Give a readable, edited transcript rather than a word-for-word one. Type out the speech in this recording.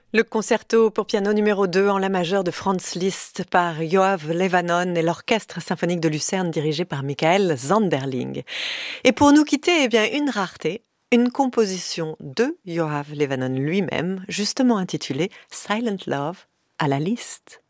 Le concerto pour piano numéro 2 en la majeure de Franz Liszt par Yoav Levanon et l'orchestre symphonique de Lucerne dirigé par Michael Zanderling. Et pour nous quitter, une rareté, une composition de Yoav Levanon lui-même, justement intitulée Silent Love à la Liszt.